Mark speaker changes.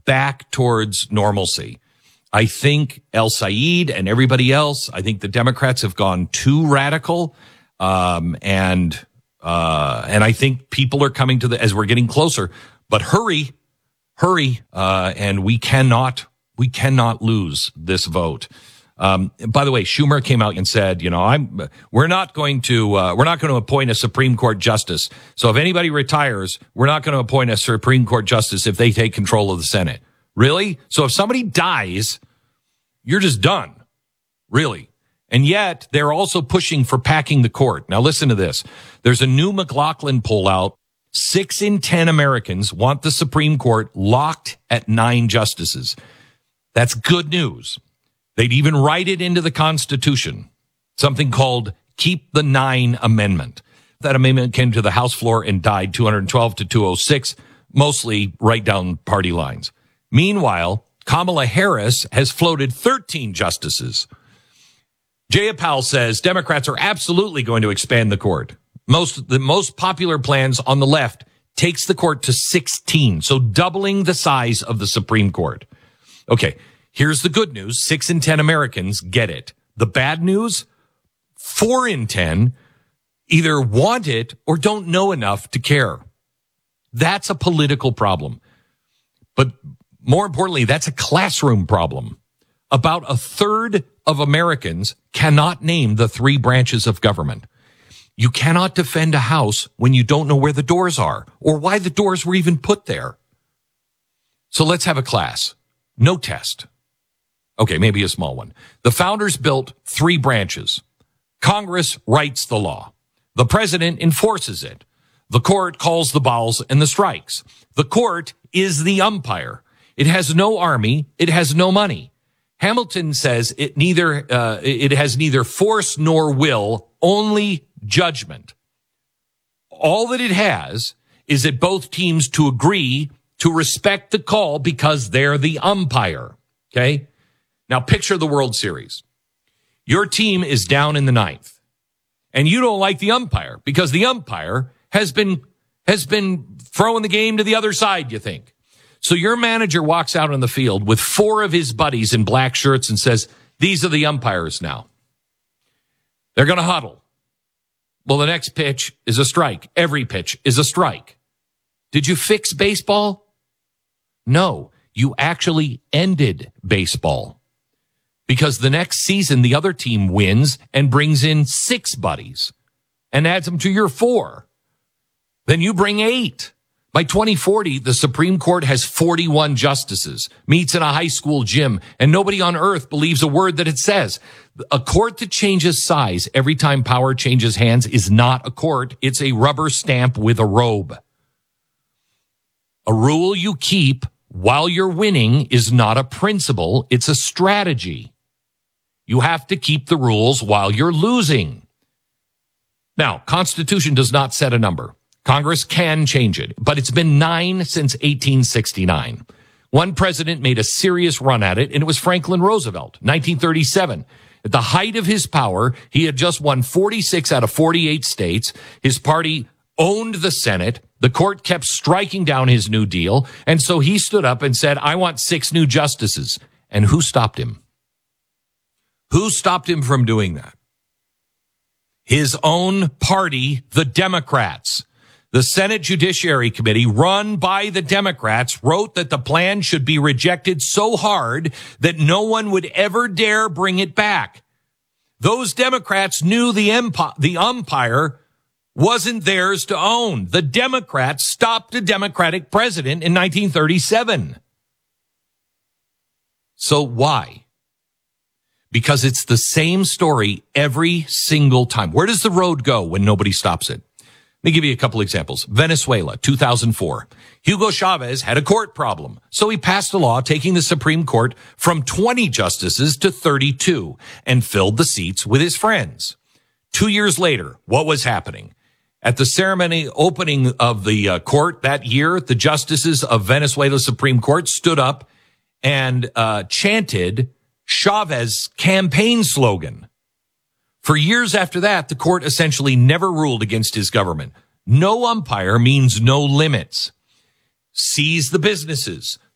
Speaker 1: back towards normalcy. I think El Said and everybody else, I think the Democrats have gone too radical. And I think people are coming to as we're getting closer, but hurry. And we cannot lose this vote. By the way, Schumer came out and said, we're not going to appoint a Supreme Court justice. So if anybody retires, we're not going to appoint a Supreme Court justice if they take control of the Senate. Really? So if somebody dies, you're just done. Really? And yet they're also pushing for packing the court. Now listen to this. There's a new McLaughlin poll out. 6 in 10 Americans want the Supreme Court locked at 9 justices. That's good news. They'd even write it into the Constitution, something called Keep the 9 Amendment. That amendment came to the House floor and died 212 to 206, mostly right down party lines. Meanwhile, Kamala Harris has floated 13 justices. Jayapal says Democrats are absolutely going to expand the court. The most popular plans on the left takes the court to 16, so doubling the size of the Supreme Court. Okay, here's the good news. 6 in 10 Americans get it. The bad news, 4 in 10 either want it or don't know enough to care. That's a political problem. But more importantly, that's a classroom problem. About a third of Americans cannot name the 3 branches of government. You cannot defend a house when you don't know where the doors are or why the doors were even put there. So let's have a class. No test. Okay, maybe a small one. The founders built 3 branches. Congress writes the law. The president enforces it. The court calls the balls and the strikes. The court is the umpire. It has no army. It has no money. Hamilton says it has neither force nor will, only judgment. All that it has is that both teams to agree to respect the call because they're the umpire. Okay? Now picture the World Series. Your team is down in the 9th, and you don't like the umpire because the umpire has been throwing the game to the other side, you think. So your manager walks out on the field with 4 of his buddies in black shirts and says, these are the umpires now. They're going to huddle. Well, the next pitch is a strike. Every pitch is a strike. Did you fix baseball? No, you actually ended baseball. Because the next season, the other team wins and brings in 6 buddies and adds them to your 4. Then you bring 8. By 2040, the Supreme Court has 41 justices, meets in a high school gym, and nobody on earth believes a word that it says. A court that changes size every time power changes hands is not a court. It's a rubber stamp with a robe. A rule you keep while you're winning is not a principle. It's a strategy. You have to keep the rules while you're losing. Now, Constitution does not set a number. Congress can change it, but it's been 9 since 1869. One president made a serious run at it, and it was Franklin Roosevelt, 1937. At the height of his power, he had just won 46 out of 48 states. His party owned the Senate. The court kept striking down his New Deal, and so he stood up and said, I want 6 new justices. And who stopped him? Who stopped him from doing that? His own party, the Democrats. The Senate Judiciary Committee, run by the Democrats, wrote that the plan should be rejected so hard that no one would ever dare bring it back. Those Democrats knew the umpire wasn't theirs to own. The Democrats stopped a Democratic president in 1937. So why? Because it's the same story every single time. Where does the road go when nobody stops it? Let me give you a couple examples. Venezuela, 2004. Hugo Chavez had a court problem, so he passed a law taking the Supreme Court from 20 justices to 32 and filled the seats with his friends. 2 years later, what was happening? At the ceremony opening of the court that year, the justices of Venezuela's Supreme Court stood up and chanted Chavez's campaign slogan. For years after that, the court essentially never ruled against his government. No umpire means no limits. Seize the businesses,